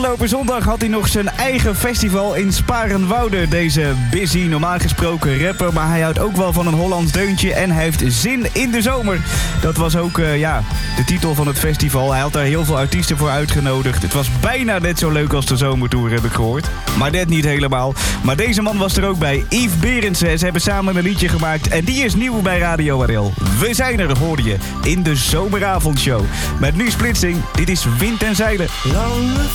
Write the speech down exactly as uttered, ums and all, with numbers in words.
afgelopen zondag had hij nog zijn eigen festival in Sparenwoude. Deze busy, normaal gesproken rapper, maar hij houdt ook wel van een Hollands deuntje en hij heeft zin in de zomer. Dat was ook uh, ja, de titel van het festival. Hij had daar heel veel artiesten voor uitgenodigd. Het was bijna net zo leuk als de zomertour, heb ik gehoord. Maar net niet helemaal. Maar deze man was er ook bij, Yves Berendsen. Ze hebben samen een liedje gemaakt en die is nieuw bij Radio R L. We zijn er, hoorde je, in de zomeravondshow. Met nu splitsing, dit is Wind en Zeilen. Lange